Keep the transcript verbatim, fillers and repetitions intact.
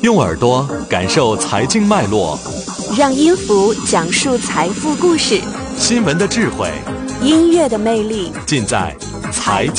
用耳朵感受财经脉络， 让音符讲述财富故事。 新闻的智慧， 音乐的魅力， 尽在财